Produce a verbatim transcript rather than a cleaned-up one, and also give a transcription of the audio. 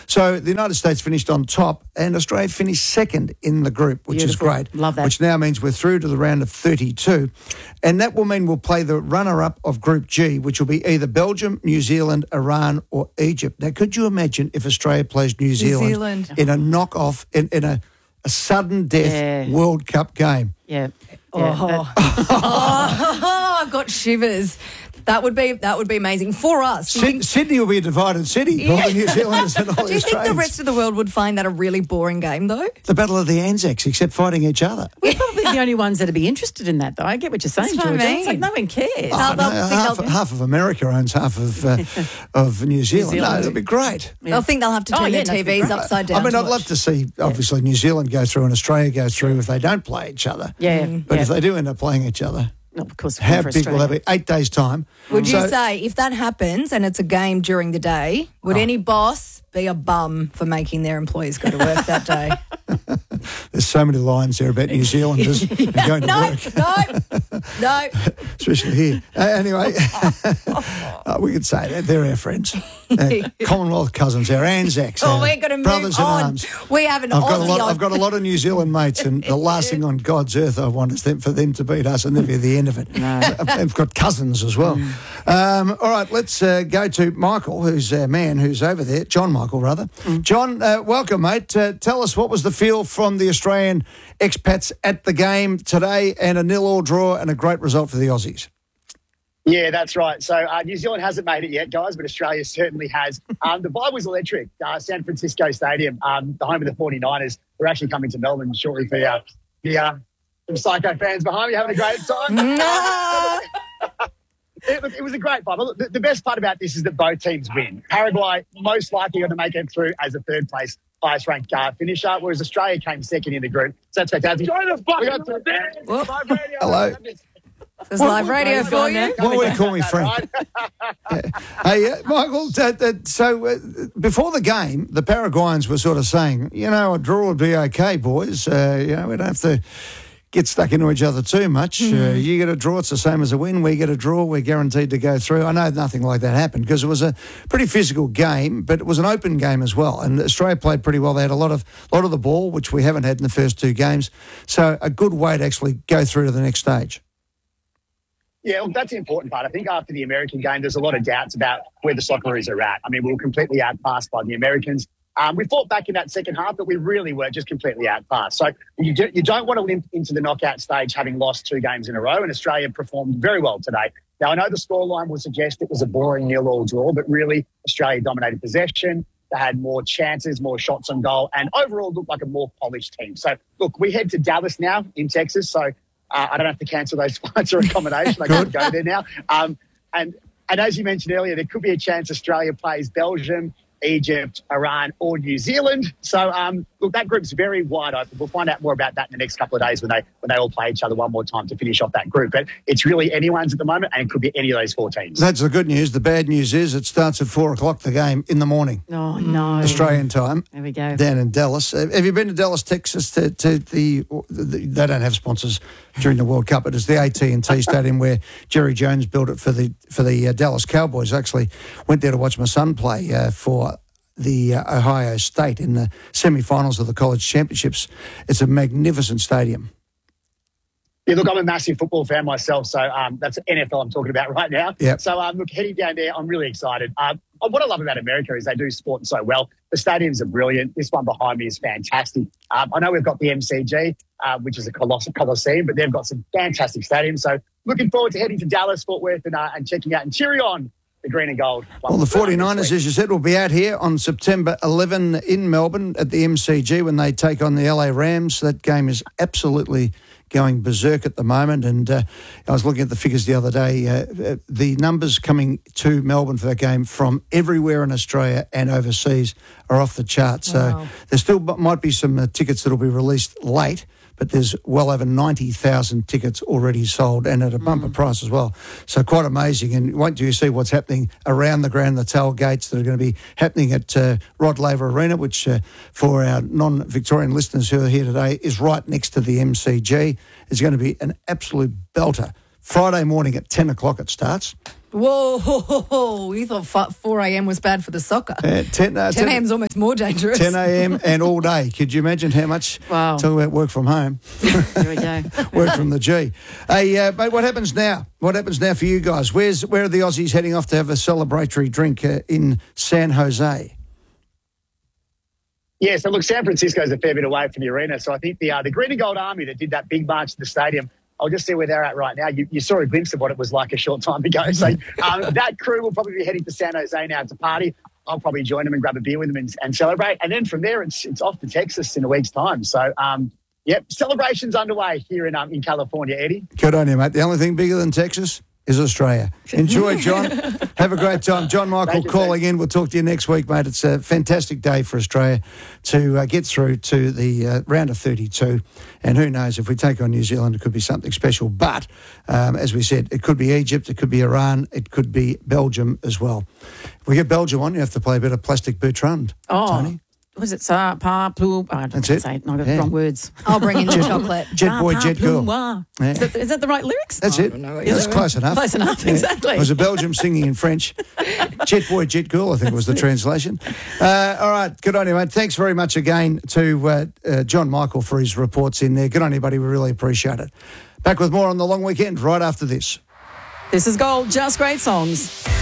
So the United States finished on top and Australia finished second in the group, which Beautiful. is great. Love that. Which now means we're through to the round of thirty-two. And that will mean we'll play the runner-up of Group G, which will be either Belgium, New Zealand, Iran or Egypt. Now, could you imagine if Australia plays New Zealand, Zealand. in a knock-off, in, in a, a sudden death Yeah. World Cup game? Yeah. Oh. yeah that- Oh, I've got shivers. That would be that would be amazing for us. Syd- Sydney will be a divided city. All the New Zealanders and all the Do you think the Australians. rest of the world would find that a really boring game, though? The Battle of the Anzacs, except fighting each other. We're probably the only ones that'd be interested in that, though. I get what you're saying, That's what I Georgia. mean. It's like no one cares. Oh, They'll- no, they'll think half, they'll- half of America owns half of uh, of New Zealand. Zealand. No, it'll be great. They'll think they'll have to Oh, turn yeah, their no, T Vs great. upside down. I mean, to I'd love watch. to see, obviously, New Zealand go through and Australia go through if they don't play each other. Yeah. But yeah. if they do end up playing each other, No, of course, how for big will that Australia. be? Eight days' time. Would you So- say if that happens and it's a game during the day, would Oh. any boss be a bum for making their employees go to work that day? There's so many lines there about New Zealanders going to no, work, no, no. especially here. Uh, anyway, uh, we could say that they're our friends. Uh, Commonwealth cousins, our Anzacs, Oh, our we're going to move brothers in on. arms. We have an I've got, a Aussie lot, on. I've got a lot of New Zealand mates, and the last thing on God's earth I want is them, for them to beat us, and that'll be the end of it. I've got cousins as well. Um, all right, let's uh, go to Michael, who's our man who's over there, John Michael, rather. John, uh, welcome, mate. Uh, tell us, what was the feel from the Australian expats at the game today, and a nil-all draw and a great result for the Aussies? Yeah, that's right. So uh, New Zealand hasn't made it yet, guys, but Australia certainly has. Um, the vibe was electric. Uh, San Francisco Stadium, um, the home of the forty-niners. We're actually coming to Melbourne shortly for uh, the uh, some Psycho fans behind me having a great time. No. It, look, it was a great vibe. Look, the, the best part about this is that both teams win. Paraguay most likely going to make it through as a third place highest ranked uh, finisher, whereas Australia came second in the group. So that's fantastic. Join the fucking live radio. Hello. There's live radio Go for on you. now. What would you call me, Frank? Hey, uh, Michael, uh, uh, so uh, before the game, the Paraguayans were sort of saying, you know, a draw would be okay, boys. Uh, you know, we don't have to get stuck into each other too much. Uh, you get a draw, it's the same as a win. We get a draw, we're guaranteed to go through. I know nothing like that happened because it was a pretty physical game, but it was an open game as well. And Australia played pretty well. They had a lot of lot of the ball, which we haven't had in the first two games. So a good way to actually go through to the next stage. Yeah, well, that's the important part. I think after the American game, there's a lot of doubts about where the Socceroos are at. I mean, we were completely outpassed by the Americans. Um, we fought back in that second half, but we really were just completely outpassed. So you, do, you don't want to limp into the knockout stage having lost two games in a row, and Australia performed very well today. Now, I know the scoreline will suggest it was a boring nil-all draw, but really Australia dominated possession. They had more chances, more shots on goal, and overall looked like a more polished team. So, look, we head to Dallas now in Texas, so uh, I don't have to cancel those flights or accommodation. I can go there now. Um, and, and as you mentioned earlier, there could be a chance Australia plays Belgium, Egypt, Iran or New Zealand. So, um, look, that group's very wide open. We'll find out more about that in the next couple of days when they when they all play each other one more time to finish off that group. But it's really anyone's at the moment, and it could be any of those four teams. That's the good news. The bad news is it starts at four o'clock, the game, in the morning, Oh, no. Australian time, There we go. down in Dallas. Uh, have you been to Dallas, Texas? To, to the, the They don't have sponsors during the World Cup, but it's the A T and T Stadium where Jerry Jones built it for the for the uh, Dallas Cowboys. I actually went there to watch my son play uh, for the uh, Ohio State in the semi-finals of the college championships. It's a magnificent stadium. Yeah, look, I'm a massive football fan myself, so um, that's N F L I'm talking about right now. Yep. So, um, look, heading down there, I'm really excited. Um, what I love about America is they do sport so well. The stadiums are brilliant. This one behind me is fantastic. Um, I know we've got the M C G, uh, which is a colossal Coliseum, but they've got some fantastic stadiums. So, looking forward to heading to Dallas, Fort Worth, and, uh, and checking out and cheering on the green and gold. Well, the forty-niners, as you said, will be out here on September eleventh in Melbourne at the M C G when they take on the L A Rams. That game is absolutely going berserk at the moment. And uh, I was looking at the figures the other day. Uh, the numbers coming to Melbourne for that game from everywhere in Australia and overseas are off the charts. So Wow. there still might be some uh, tickets that will be released late, but there's well over ninety thousand tickets already sold and at a bumper mm. price as well. So quite amazing. And wait till you see what's happening around the ground, the tailgates that are going to be happening at uh, Rod Laver Arena, which uh, for our non-Victorian listeners who are here today is right next to the M C G. It's going to be an absolute belter. Friday morning at ten o'clock it starts. Whoa, you thought four a.m. was bad for the soccer. Uh, ten, uh, ten a.m. is almost more dangerous. ten a.m. and all day. Could you imagine how much? Wow. Talk about work from home. Here we go. Work from the G. Hey, uh, mate, what happens now? What happens now for you guys? Where's Where are the Aussies heading off to have a celebratory drink uh, in San Jose? Yeah, so look, San Francisco's a fair bit away from the arena. So I think the uh, the Green and Gold Army that did that big march to the stadium, I'll just see where they're at right now. You, you saw a glimpse of what it was like a short time ago. So um, that crew will probably be heading to San Jose now to party. I'll probably join them and grab a beer with them and, and celebrate. And then from there, it's it's off to Texas in a week's time. So, um, yep, celebrations underway here in um, in California, Eddie. Good on you, mate. The only thing bigger than Texas is Australia. Enjoy, John. Have a great time. John Michael you, calling in. We'll talk to you next week, mate. It's a fantastic day for Australia to uh, get through to the uh, round of thirty-two. And who knows, if we take on New Zealand, it could be something special. But, um, as we said, it could be Egypt, it could be Iran, it could be Belgium as well. If we get Belgium on, you have to play a bit of Plastic Bertrand, Oh. Tony. Was it sa pa plu? Oh, I don't That's know it. say it. No, I got Yeah. the wrong words. I'll bring in the chocolate. Jet boy, Pa, pa, jet girl. plumwa. Yeah. Is, that, is that the right lyrics? That's I it. don't know what That's you're close enough. Close enough, Yeah. exactly. It was a Belgium singing in French. Jet boy, jet girl, I think was the translation. Uh, all right, good on you, mate. Thanks very much again to uh, uh, John Michael for his reports in there. Good on you, buddy. We really appreciate it. Back with more on the long weekend right after this. This is Gold, just great songs.